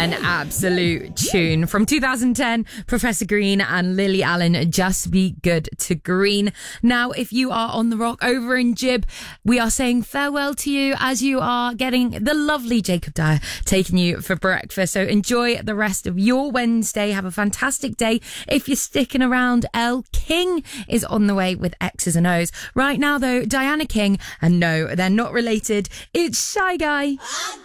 An absolute tune from 2010, Professor Green and Lily Allen, Just Be Good to Green. Now, if you are on the rock over in Jib, we are saying farewell to you as you are getting the lovely Jacob Dyer taking you for breakfast. So enjoy the rest of your Wednesday. Have a fantastic day. If you're sticking around, Elle King is on the way with X's and O's. Right now, though, Diana King, and no, they're not related. It's Shy Guy.